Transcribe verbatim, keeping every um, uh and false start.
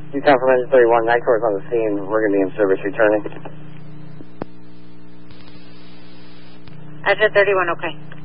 Utah from engine thirty-one, nine cores on the scene. We're going to be in service returning. Engine thirty-one, okay.